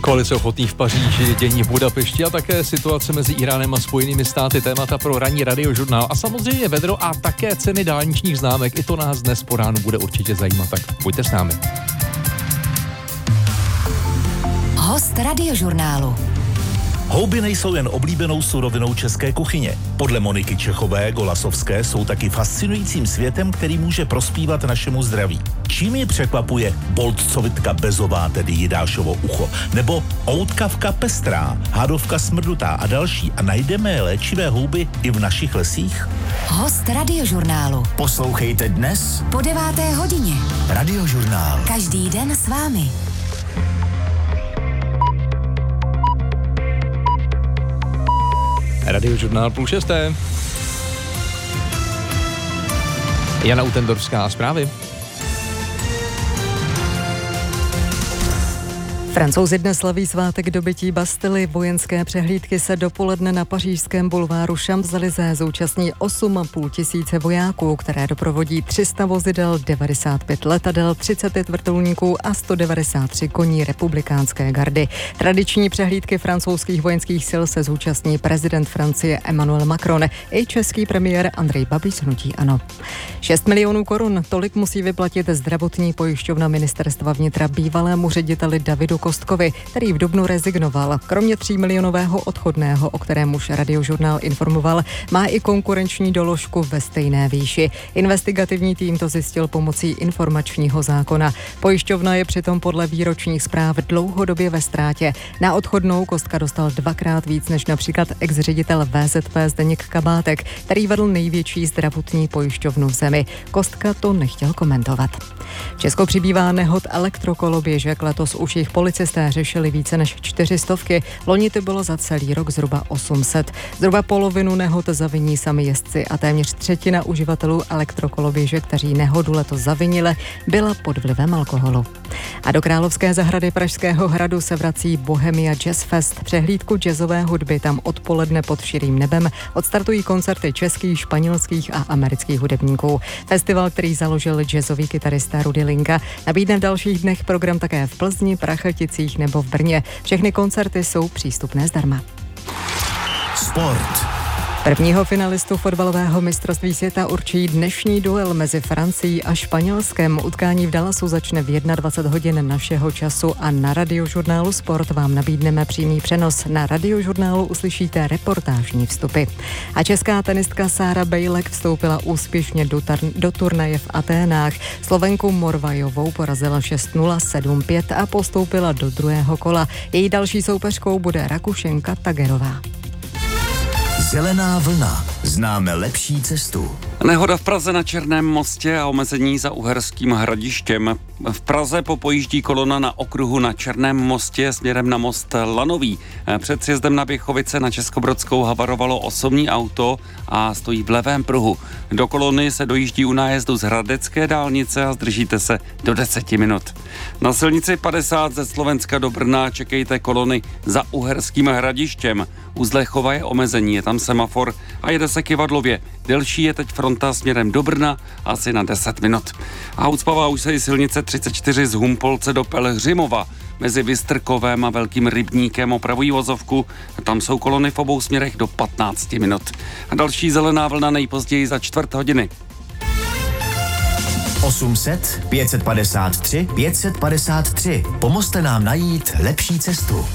Koalice ochotných v Paříži, dění v Budapešti a také situace mezi Íránem a Spojenými státy, témata pro ranní radiožurnál a samozřejmě vedro a také ceny dálničních známek. I to nás dnes po ránu bude určitě zajímat, tak pojďte s námi. Host radiožurnálu. Houby nejsou jen oblíbenou surovinou české kuchyně. Podle Moniky Čechové Golasovské jsou taky fascinujícím světem, který může prospívat našemu zdraví. Čím je překvapuje boltcovitka bezová, tedy Jidášovo ucho, nebo outkavka pestrá, hadovka smrdutá a další, a najdeme léčivé houby i v našich lesích? Host radiožurnálu. Poslouchejte dnes Po 9. hodině. Radiožurnál. Každý den s vámi. Radiožurnál 5:30. Jana Utendorská, zprávy. Francouzi dnes slaví svátek dobytí Bastily. Vojenské přehlídky se dopoledne na pařížském bulváru Champs-Élysées zúčastní 8,5 tisíce vojáků, které doprovodí 300 vozidel, 95 letadel, 35 vrtulníků a 193 koní republikánské gardy. Tradiční přehlídky francouzských vojenských sil se zúčastní prezident Francie Emmanuel Macron i český premiér Andrej Babiš z hnutí ANO. 6 milionů korun, tolik musí vyplatit zdravotní pojišťovna ministerstva vnitra bývalému řediteli Davidu Kostkovi, který v dubnu rezignoval. Kromě 3 milionového odchodného, o kterém už radiožurnál informoval, má i konkurenční doložku ve stejné výši. Investigativní tým to zjistil pomocí informačního zákona. Pojišťovna je přitom podle výročních zpráv dlouhodobě ve ztrátě. Na odchodnou Kostka dostal 2krát víc než například ex-ředitel VZP Zdeněk Kabátek, který vedl největší zdravotní pojišťovnu v zemi. Kostka to nechtěl komentovat. V Česku přibývá nehod elektrokoloběžek. Letos už jich policisté řešili více než 400. Loni to bylo za celý rok zhruba 800. Zhruba polovinu nehod zaviní sami jezdci a téměř třetina uživatelů elektrokoloběžek, kteří nehodu letos zavinili, byla pod vlivem alkoholu. A do Královské zahrady Pražského hradu se vrací Bohemia Jazz Fest. Přehlídku jazzové hudby tam odpoledne pod širým nebem odstartují koncerty českých, španělských a amerických hudebníků. Festival, který založil jazzový kytarista Rudy Linka, nabídne v dalších dnech program také v Plzni, Prachaticích nebo v Brně. Všechny koncerty jsou přístupné zdarma. Sport. Prvního finalistu fotbalového mistrovství světa určí dnešní duel mezi Francií a Španělskem. Utkání v Dallasu začne v 21 hodin našeho času a na radiožurnálu Sport vám nabídneme přímý přenos. Na radiožurnálu uslyšíte reportážní vstupy. A česká tenistka Sára Bejlek vstoupila úspěšně do turnaje v Aténách. Slovenku Morvajovou porazila 6-0, 7-5 a postoupila do druhého kola. Její další soupeřkou bude Rakušenka Tagerová. Zelená vlna. Známe lepší cestu. Nehoda v Praze na Černém mostě a omezení za Uherským Hradištěm. V Praze popojíždí kolona na okruhu na Černém mostě směrem na most Lanový. Před sjezdem na Běchovice na Českobrodskou havarovalo osobní auto a stojí v levém pruhu. Do kolony se dojíždí u nájezdu z Hradecké dálnice a zdržíte se do 10 minut. Na silnici 50 ze Slovenska do Brna čekejte kolony za Uherským Hradištěm. U Zlechova je omezení, je tam semafor a jede se kyvadlově. Delší je teď fronta směrem do Brna asi na 10 minut. A ucpává už se i silnice 34 z Humpolce do Pelhřimova. Mezi Vystrkovem a Velkým Rybníkem opravují vozovku. Tam jsou kolony v obou směrech do 15 minut. A další zelená vlna nejpozději za 4 hodiny. 800 553 553. Pomozte nám najít lepší cestu.